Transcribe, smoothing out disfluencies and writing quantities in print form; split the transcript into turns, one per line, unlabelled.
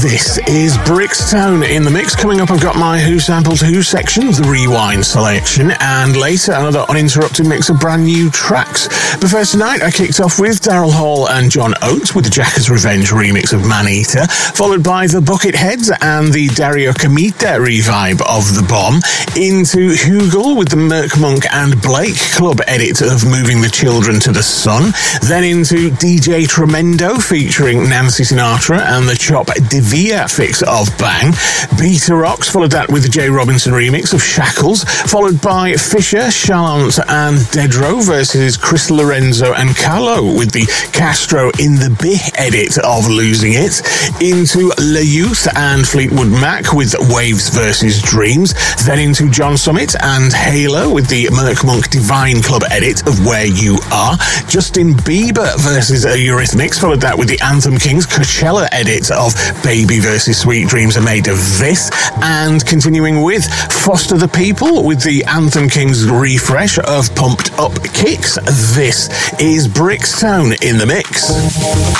This is Brixtone in the mix. Coming up, I've got my Who Sampled Who sections, the rewind selection, and later another uninterrupted mix of brand new tracks. But first tonight, I kicked off with Daryl Hall and John Oates with the Jackass Revenge remix of Man Eater, followed by the Bucketheads and the Dario Camita revive of The Bomb, into Hugel with the Merc Monk and Blake Club edit of Moving the Children to the Sun, then into DJ Tremendo featuring Nancy Sinatra and the Chop Devia fix of Bang. Beta Rocks followed that with the Jay Robinson remix of Shackles, followed by Fisher, Chalant and Dedro versus Chris Lorenzo and Carlo with the Castro in the Bih edit of Losing It, into Le Youth and Fleetwood Mac with Waves versus Dreams, then into John Summit and Halo with the Merc Monk Divine Club edit of Where You Are, Justin Bieber versus Eurythmics, followed that with the Anthem Kings Coachella edit of Baby versus Sweet Dreams Are Made of This, and continuing with Foster the People with the Anthem Kings refresh of Pumped Up Kicks. This is Brixtone in the mix.